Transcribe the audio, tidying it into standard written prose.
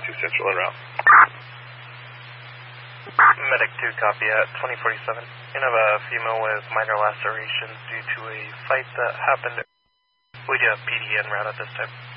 2 Central en route. Medic 2, copy at 2047. You have a female with minor lacerations due to a fight that happened. We do have PD en route at this time.